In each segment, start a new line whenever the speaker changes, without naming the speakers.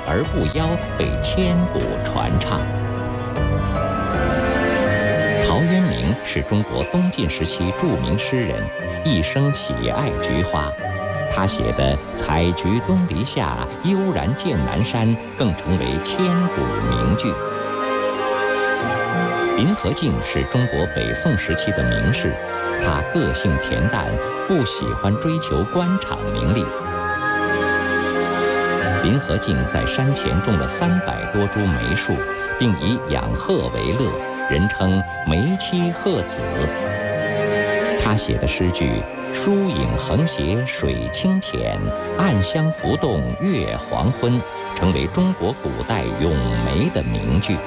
而不妖被千古传唱。陶渊明是中国东晋时期著名诗人，一生喜爱菊花。他写的“采菊东篱下，悠然见南山”更成为千古名句。林和靖是中国北宋时期的名士，他个性恬淡，不喜欢追求官场名利。林和靖在山前种了300多株梅树，并以养鹤为乐，人称梅妻鹤子。他写的诗句“疏影横斜水清浅，暗香浮动月黄昏”成为中国古代咏梅的名句。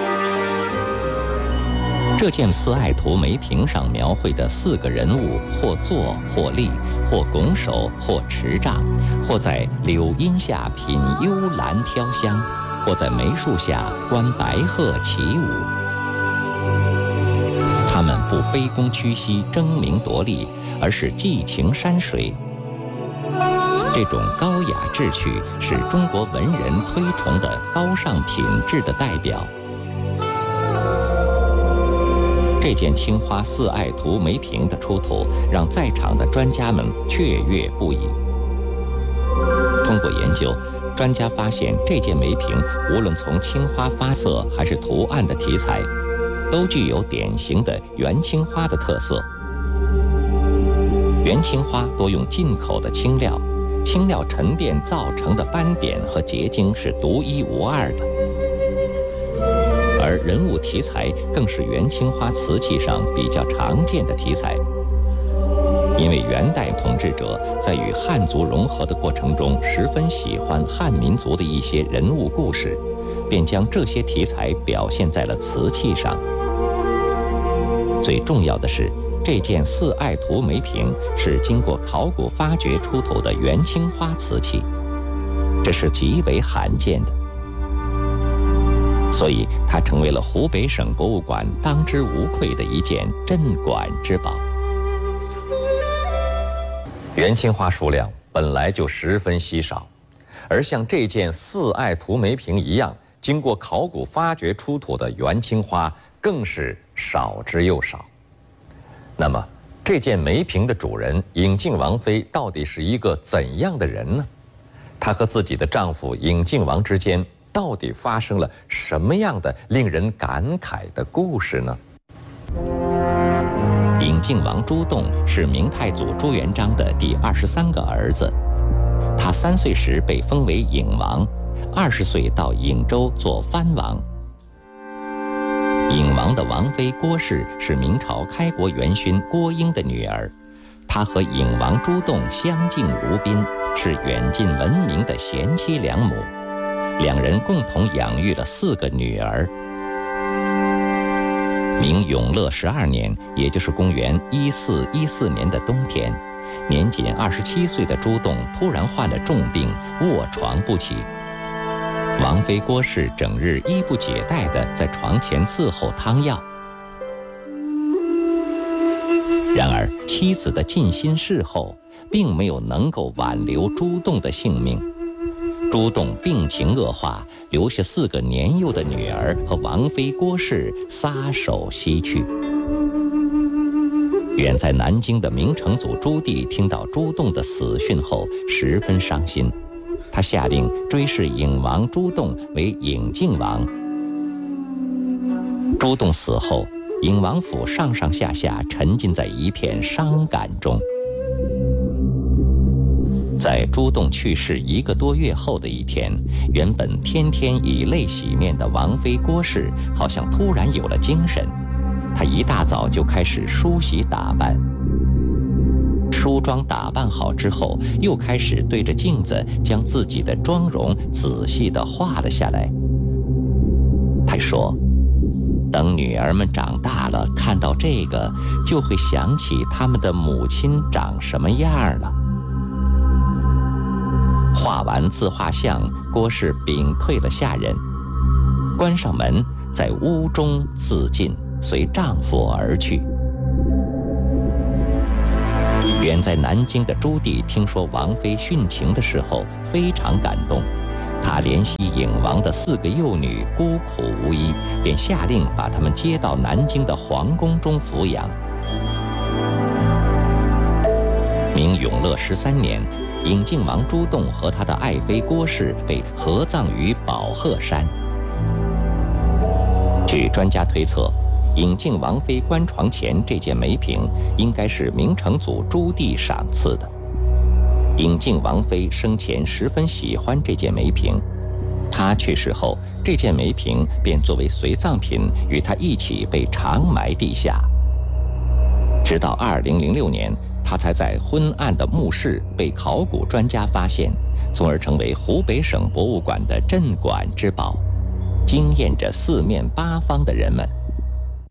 这件四爱图梅瓶上描绘的4个人物，或坐或立，或拱手或持杖，或在柳荫下品幽兰飘香，或在梅树下观白鹤起舞。他们不卑躬屈膝争名夺利，而是寄情山水。这种高雅志趣是中国文人推崇的高尚品质的代表。这件青花四爱图梅瓶的出土，让在场的专家们雀跃不已。通过研究，专家发现这件梅瓶无论从青花发色还是图案的题材，都具有典型的元青花的特色。元青花多用进口的青料，青料沉淀造成的斑点和结晶是独一无二的。而人物题材更是元青花瓷器上比较常见的题材，因为元代统治者在与汉族融合的过程中，十分喜欢汉民族的一些人物故事，便将这些题材表现在了瓷器上。最重要的是，这件四爱图梅瓶是经过考古发掘出土的元青花瓷器，这是极为罕见的。所以它成为了湖北省博物馆当之无愧的一件镇馆之宝。元青花数量本来就十分稀少，而像这件四爱图梅瓶一样经过考古发掘出土的元青花更是少之又少。那么这件梅瓶的主人尹靖王妃到底是一个怎样的人呢？她和自己的丈夫尹靖王之间到底发生了什么样的令人感慨的故事呢？尹靖王朱栋是明太祖朱元璋的第23个儿子，他3岁时被封为尹王，20岁到颍州做藩王。尹王的王妃郭氏是明朝开国元勋郭英的女儿，她和尹王朱栋相敬如宾，是远近闻名的贤妻良母。两人共同养育了4个女儿。明永乐12年，也就是公元1414年的冬天，年仅27岁的朱栋突然患了重病，卧床不起。王妃郭氏整日衣不解带地在床前伺候汤药。然而妻子的尽心侍候并没有能够挽留朱栋的性命。朱栋病情恶化，留下4个年幼的女儿和王妃郭氏撒手西去。远在南京的明成祖朱棣听到朱栋的死讯后，十分伤心，他下令追谥尹王朱栋为尹靖王。朱栋死后，尹王府上上下下沉浸在一片伤感中。在朱栋去世1个多月后的一天，原本天天以泪洗面的王妃郭氏好像突然有了精神，她一大早就开始梳洗打扮。梳妆打扮好之后，又开始对着镜子将自己的妆容仔细地画了下来。她说，等女儿们长大了，看到这个就会想起他们的母亲长什么样了。画完自画像，郭氏屏退了下人，关上门，在屋中自尽，随丈夫而去。远在南京的朱棣听说王妃殉情的时候，非常感动， 他怜惜颖王的4个幼女孤苦无依，便下令把她们接到南京的皇宫中抚养。明永乐13年，颖靖王朱栋和他的爱妃郭氏被合葬于宝鹤山。据专家推测，颖靖王妃棺床前这件梅瓶应该是明成祖朱棣赏赐的。颖靖王妃生前十分喜欢这件梅瓶，她去世后，这件梅瓶便作为随葬品与她一起被长埋地下。直到2006年，她才在昏暗的墓室被考古专家发现，从而成为湖北省博物馆的镇馆之宝，惊艳着4面8方的人们。